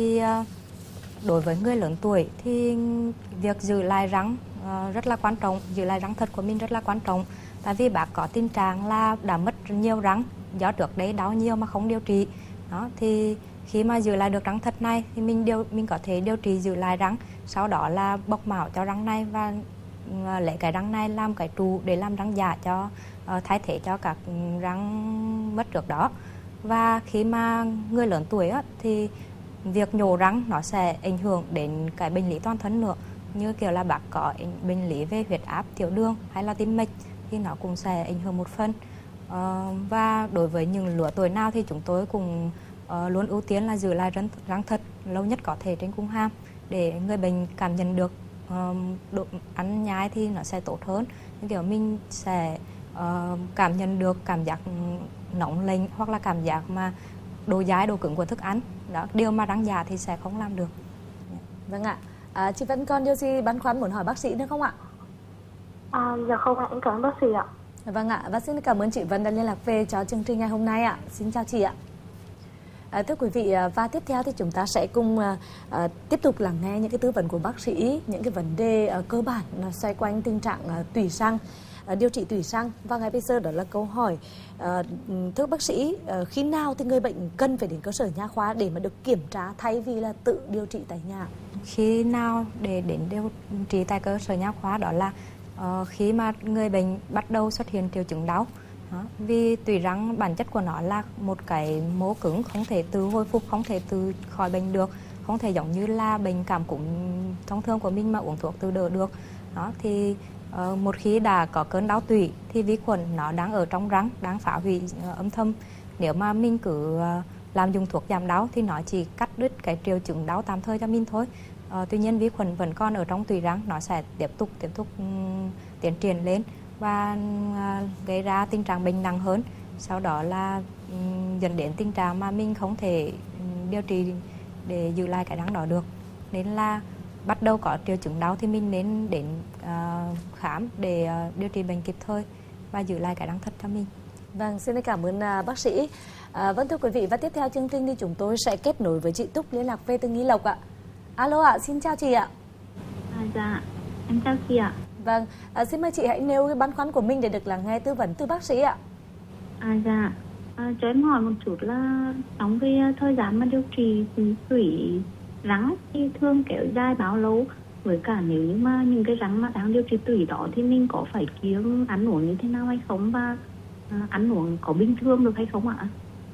Thì đối với người lớn tuổi thì việc giữ lại răng rất là quan trọng, giữ lại răng thật của mình rất là quan trọng. Tại vì bác có tình trạng là đã mất nhiều răng do trước đấy đau nhiều mà không điều trị. Đó, thì khi mà giữ lại được răng thật này thì mình có thể điều trị giữ lại răng, sau đó là bọc mảo cho răng này và lấy cái răng này làm cái trụ để làm răng giả cho thay thế cho các răng mất trước đó. Và khi mà người lớn tuổi á, thì việc nhổ răng nó sẽ ảnh hưởng đến cái bệnh lý toàn thân nữa, như kiểu là bác có bệnh lý về huyết áp, tiểu đường hay là tim mạch thì nó cũng sẽ ảnh hưởng một phần. Và đối với những lứa tuổi nào thì chúng tôi cũng luôn ưu tiên là giữ lại răng thật lâu nhất có thể trên cung hàm để người bệnh cảm nhận được ăn nhai thì nó sẽ tốt hơn. Như kiểu mình sẽ cảm nhận được cảm giác nóng lạnh hoặc là cảm giác mà độ dai, độ cứng của thức ăn. Đó, điều mà răng giả thì sẽ không làm được. Vâng ạ. Chị vẫn còn điều gì băn khoăn muốn hỏi bác sĩ nữa không ạ? Dạ không ạ, em cảm ơn bác sĩ ạ. Vâng ạ, và xin cảm ơn chị Vân đã liên lạc về cho chương trình ngày hôm nay ạ. Xin chào chị ạ. Thưa quý vị, và tiếp theo thì chúng ta sẽ cùng tiếp tục lắng nghe những cái tư vấn của bác sĩ, những cái vấn đề cơ bản xoay quanh tình trạng tủy răng, điều trị tủy răng. Và ngay bây giờ đó là câu hỏi, thưa bác sĩ, khi nào thì người bệnh cần phải đến cơ sở nha khoa để mà được kiểm tra thay vì là tự điều trị tại nhà? Khi nào để đến điều trị tại cơ sở nha khoa đó là khi mà người bệnh bắt đầu xuất hiện triệu chứng đau. Đó. Vì tủy răng bản chất của nó là một cái mô cứng, không thể tự hồi phục, không thể tự khỏi bệnh được, không thể giống như là bệnh cảm cúm thông thường của mình mà uống thuốc tự đỡ được. Đó, thì một khi đã có cơn đau tủy thì vi khuẩn nó đang ở trong răng, đang phá hủy âm thầm. Nếu mà mình cứ làm dùng thuốc giảm đau thì nó chỉ cắt đứt cái triệu chứng đau tạm thời cho mình thôi. Tuy nhiên vi khuẩn vẫn còn ở trong tủy răng, nó sẽ tiếp tục tiến triển lên và gây ra tình trạng bệnh nặng hơn. Sau đó là dẫn đến tình trạng mà mình không thể điều trị để giữ lại cái răng đó được. Nên là bắt đầu có triệu chứng đau thì mình nên đến khám để điều trị bệnh kịp thời và giữ lại cái răng thật cho mình. Vâng, xin cảm ơn bác sĩ. Vâng, thưa quý vị, và tiếp theo chương trình thì chúng tôi sẽ kết nối với chị Túc liên lạc về từ Nghi Lộc ạ. Alo ạ, xin chào chị ạ. Dạ, em chào chị ạ. Vâng, xin mời chị hãy nêu cái băn khoăn của mình để được lắng nghe tư vấn từ bác sĩ ạ. Dạ, cho em hỏi một chút là trong cái thời gian mà điều trị tủy răng thì thường kéo dài bao lâu? Với cả nếu như mà những cái răng mà đang điều trị tủy đó thì mình có phải kiêng ăn uống như thế nào hay không, và ăn uống có bình thường được hay không ạ?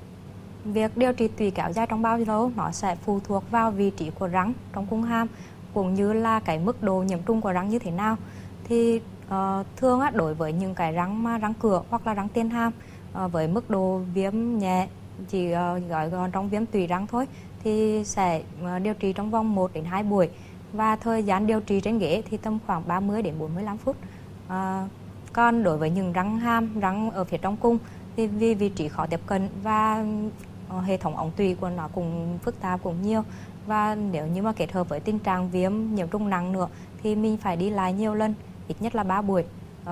Việc điều trị tủy kéo dài trong bao lâu nó sẽ phụ thuộc vào vị trí của răng trong cung hàm cũng như là cái mức độ nhiễm trùng của răng như thế nào. Thì thường đối với những cái răng cửa hoặc là răng tiền hàm với mức độ viêm nhẹ, chỉ gọi gọn trong viêm tủy răng thôi, thì sẽ điều trị trong vòng 1 đến 2 buổi, và thời gian điều trị trên ghế thì tầm khoảng 30 đến 45 phút. Còn đối với những răng hàm, răng ở phía trong cung thì vì vị trí khó tiếp cận và hệ thống ống tủy của nó cũng phức tạp cũng nhiều, và nếu như mà kết hợp với tình trạng viêm nhiễm trùng nặng nữa thì mình phải đi lại nhiều lần, ít nhất là 3 buổi,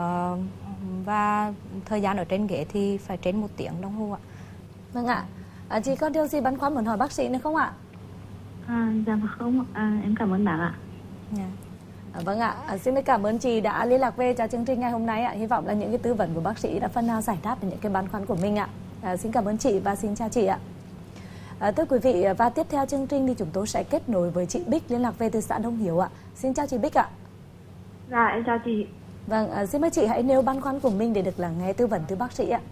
và thời gian ở trên ghế thì phải trên 1 tiếng đồng hồ ạ. Vâng ạ. Chị có điều gì băn khoăn muốn hỏi bác sĩ nữa không ạ? Dạ không, em cảm ơn bác ạ. Yeah. Vâng ạ, xin cảm ơn chị đã liên lạc về cho chương trình ngày hôm nay ạ. Hy vọng là những cái tư vấn của bác sĩ đã phần nào giải đáp được những cái băn khoăn của mình ạ. Xin cảm ơn chị và xin chào chị ạ. Thưa quý vị, và tiếp theo chương trình thì chúng tôi sẽ kết nối với chị Bích liên lạc về từ xã Đông Hiếu ạ. Xin chào chị Bích ạ. Dạ, em chào chị. Vâng, xin mời chị hãy nêu băn khoăn của mình để được lắng nghe tư vấn từ bác sĩ ạ.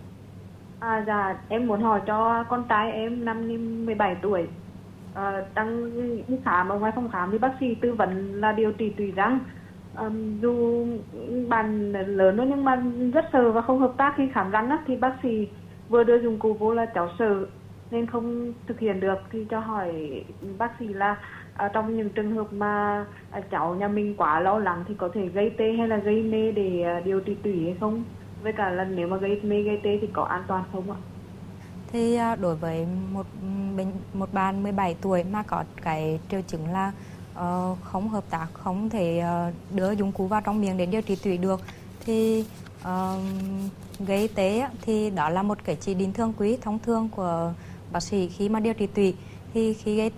Dạ, em muốn hỏi cho con trai em năm 17 tuổi. Đang đi khám ở ngoài phòng khám thì bác sĩ tư vấn là điều trị tủy răng. Dù bạn lớn thôi nhưng mà rất sợ và không hợp tác khi khám răng á, thì bác sĩ vừa đưa dụng cụ vô là cháu sợ nên không thực hiện được. Thì cho hỏi bác sĩ là trong những trường hợp mà cháu nhà mình quá lo lắng thì có thể gây tê hay là gây mê để điều trị tủy hay không? Với cả là nếu mà gây mê gây tê thì có an toàn không ạ? Thì đối với một bạn 17 tuổi mà có cái triệu chứng là không hợp tác, không thể đưa dụng cụ vào trong miệng để điều trị tủy được, thì gây tê thì đó là một cái chỉ định thường quy thông thường của bác sĩ khi mà điều trị tủy. Thì khi gây